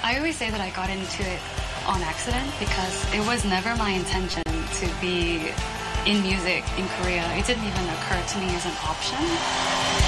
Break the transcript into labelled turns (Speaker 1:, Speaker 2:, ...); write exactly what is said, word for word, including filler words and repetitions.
Speaker 1: I always say that I got into it on accident because it was never my intention to be in music in Korea. It didn't even occur to me as an option.